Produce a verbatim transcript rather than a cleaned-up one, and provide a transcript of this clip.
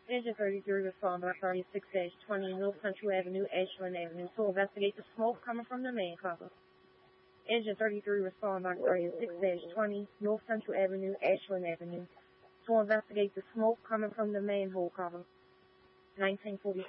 Engine thirty-three respond by thirty-six twenty North Central Avenue, Ashland Avenue to investigate the smoke coming from the main cover. Engine thirty-three respond by thirty-six twenty North Central Avenue, Ashland Avenue to investigate the smoke coming from the manhole cover. nineteen forty